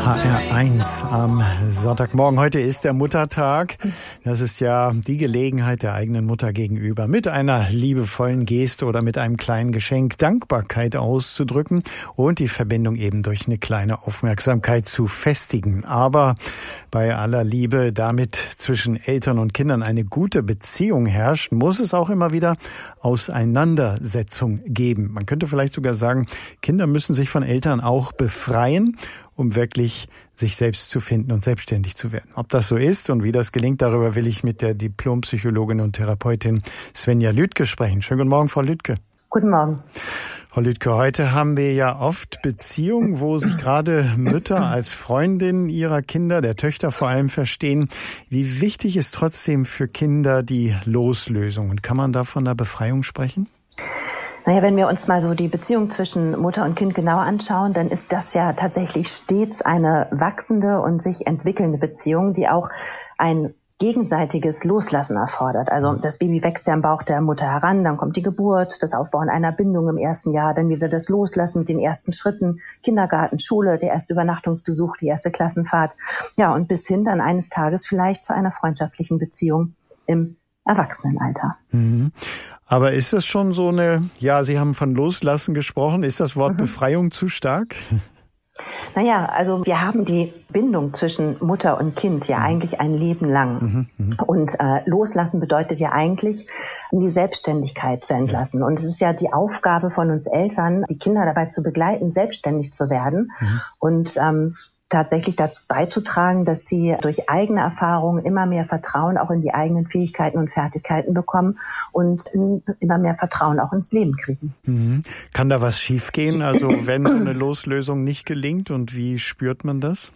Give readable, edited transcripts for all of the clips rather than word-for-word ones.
HR1 am Sonntagmorgen. Heute ist der Muttertag. Das ist ja die Gelegenheit der eigenen Mutter gegenüber, mit einer liebevollen Geste oder mit einem kleinen Geschenk Dankbarkeit auszudrücken und die Verbindung eben durch eine kleine Aufmerksamkeit zu festigen. Aber bei aller Liebe, damit zwischen Eltern und Kindern eine gute Beziehung herrscht, muss es auch immer wieder Auseinandersetzung geben. Man könnte vielleicht sogar sagen, Kinder müssen sich von Eltern auch befreien, um wirklich sich selbst zu finden und selbstständig zu werden. Ob das so ist und wie das gelingt, darüber will ich mit der Diplompsychologin und Therapeutin Svenja Lüdke sprechen. Schönen guten Morgen, Frau Lüdke. Guten Morgen. Frau Lüdke, heute haben wir ja oft Beziehungen, wo sich gerade Mütter als Freundin ihrer Kinder, der Töchter vor allem, verstehen. Wie wichtig ist trotzdem für Kinder die Loslösung? Und kann man da von der Befreiung sprechen? Naja, wenn wir uns mal so die Beziehung zwischen Mutter und Kind genauer anschauen, dann ist das ja tatsächlich stets eine wachsende und sich entwickelnde Beziehung, die auch ein gegenseitiges Loslassen erfordert. Also das Baby wächst ja im Bauch der Mutter heran, dann kommt die Geburt, das Aufbauen einer Bindung im ersten Jahr, dann wieder das Loslassen mit den ersten Schritten, Kindergarten, Schule, der erste Übernachtungsbesuch, die erste Klassenfahrt. Ja, und bis hin dann eines Tages vielleicht zu einer freundschaftlichen Beziehung im Erwachsenenalter. Mhm. Aber ist das schon so eine, ja, Sie haben von Loslassen gesprochen, ist das Wort Befreiung zu stark? Naja, also wir haben die Bindung zwischen Mutter und Kind ja eigentlich ein Leben lang. Und Loslassen bedeutet ja eigentlich, die Selbstständigkeit zu entlassen. Und es ist ja die Aufgabe von uns Eltern, die Kinder dabei zu begleiten, selbstständig zu werden. Und tatsächlich dazu beizutragen, dass sie durch eigene Erfahrungen immer mehr Vertrauen auch in die eigenen Fähigkeiten und Fertigkeiten bekommen und immer mehr Vertrauen auch ins Leben kriegen. Kann da was schiefgehen, also wenn so eine Loslösung nicht gelingt, und wie spürt man das?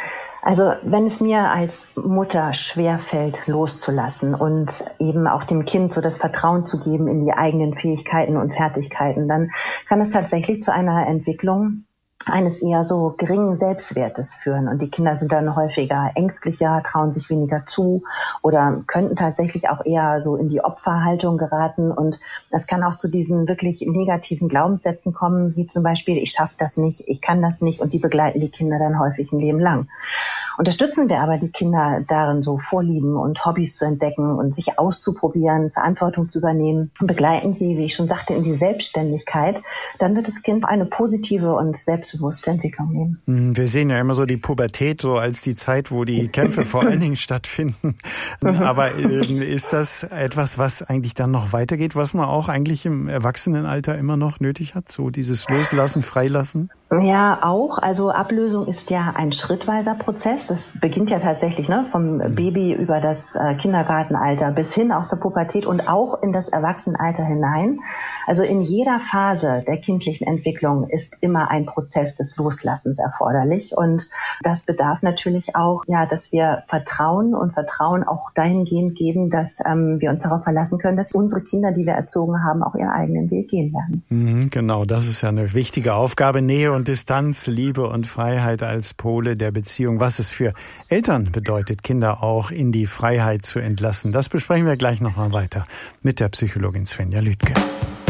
Also wenn es mir als Mutter schwerfällt, loszulassen und eben auch dem Kind so das Vertrauen zu geben in die eigenen Fähigkeiten und Fertigkeiten, dann kann es tatsächlich zu einer Entwicklung eines eher so geringen Selbstwertes führen. Und die Kinder sind dann häufiger ängstlicher, trauen sich weniger zu oder könnten tatsächlich auch eher so in die Opferhaltung geraten. Und es kann auch zu diesen wirklich negativen Glaubenssätzen kommen, wie zum Beispiel, ich schaffe das nicht, ich kann das nicht. Und die begleiten die Kinder dann häufig ein Leben lang. Unterstützen wir aber die Kinder darin, so Vorlieben und Hobbys zu entdecken und sich auszuprobieren, Verantwortung zu übernehmen, begleiten sie, wie ich schon sagte, in die Selbstständigkeit, dann wird das Kind eine positive und selbstbewusste Entwicklung nehmen. Wir sehen ja immer so die Pubertät so als die Zeit, wo die Kämpfe vor allen Dingen stattfinden. Aber ist das etwas, was eigentlich dann noch weitergeht, was man auch eigentlich im Erwachsenenalter immer noch nötig hat? So dieses Loslassen, Freilassen? Ja, auch. Also Ablösung ist ja ein schrittweiser Prozess. Das beginnt ja tatsächlich vom Baby über das Kindergartenalter bis hin auch zur Pubertät und auch in das Erwachsenenalter hinein. Also in jeder Phase der kindlichen Entwicklung ist immer ein Prozess des Loslassens erforderlich. Und das bedarf natürlich auch, ja, dass wir Vertrauen auch dahingehend geben, dass wir uns darauf verlassen können, dass unsere Kinder, die wir erzogen haben, auch ihren eigenen Weg gehen werden. Genau, das ist ja eine wichtige Aufgabe. Nähe und Distanz, Liebe und Freiheit als Pole der Beziehung. Was es für Eltern bedeutet, Kinder auch in die Freiheit zu entlassen. Das besprechen wir gleich nochmal weiter mit der Psychologin Svenja Lüdke.